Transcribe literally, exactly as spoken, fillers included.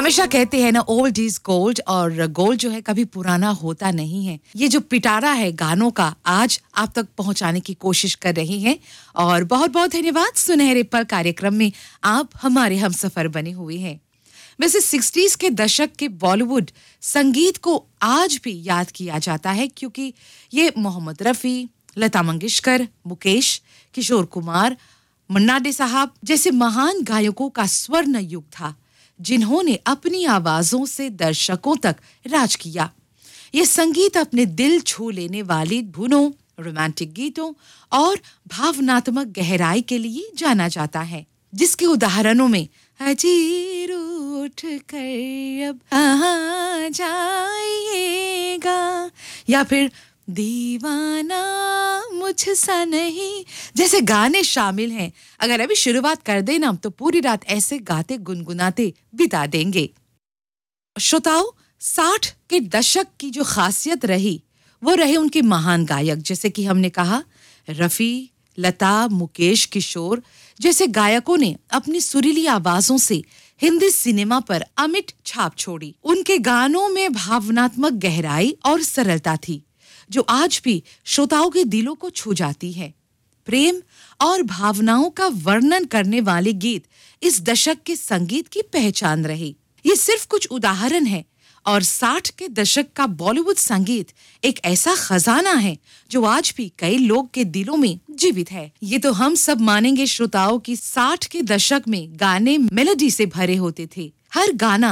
हमेशा कहते हैं ना, ओल्ड इज गोल्ड, और गोल्ड जो है कभी पुराना होता नहीं है। ये जो पिटारा है गानों का आज आप तक पहुंचाने की कोशिश कर रही हैं, और बहुत बहुत धन्यवाद। सुनहरे पल कार्यक्रम में आप हमारे हमसफर बने हुए हैं। वैसे सिक्सटीज़ के दशक के बॉलीवुड संगीत को आज भी याद किया जाता है, क्योंकि ये मोहम्मद रफी, लता मंगेशकर, मुकेश, किशोर कुमार, मन्ना डे साहब जैसे महान गायकों का स्वर्ण युग था, जिन्होंने अपनी आवाजों से दर्शकों तक राज किया। ये संगीत अपने दिल छू लेने वाली धुनों, रोमांटिक गीतों और भावनात्मक गहराई के लिए जाना जाता है, जिसके उदाहरणों में अजीर उठ कर अब कहाँ जाइएगा या फिर दीवाना मुझसा नहीं जैसे गाने शामिल हैं। अगर अभी शुरुआत कर देना तो पूरी रात ऐसे गाते गुनगुनाते बिता देंगे। श्रोताओं, साठ के दशक की जो खासियत रही वो रहे उनके महान गायक, जैसे कि हमने कहा रफी, लता, मुकेश, किशोर जैसे गायकों ने अपनी सुरीली आवाजों से हिंदी सिनेमा पर अमिट छाप छोड़ी। उनके गानों में भावनात्मक गहराई और सरलता थी, जो आज भी श्रोताओं के दिलों को छू जाती है। प्रेम और भावनाओं का वर्णन करने वाले गीत इस दशक के संगीत की पहचान रहे। ये सिर्फ कुछ उदाहरण हैं, और साठ के दशक का बॉलीवुड संगीत एक ऐसा खजाना है जो आज भी कई लोग के दिलों में जीवित है। ये तो हम सब मानेंगे श्रोताओं की साठ के दशक में गाने मेलोडी से भरे होते थे। हर गाना